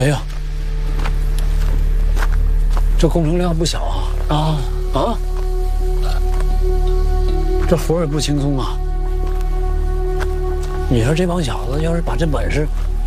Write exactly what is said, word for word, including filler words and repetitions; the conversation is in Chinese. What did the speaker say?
哎呀，这工程量不小啊啊啊！这活儿也不轻松啊。你说这帮小子要是把这本事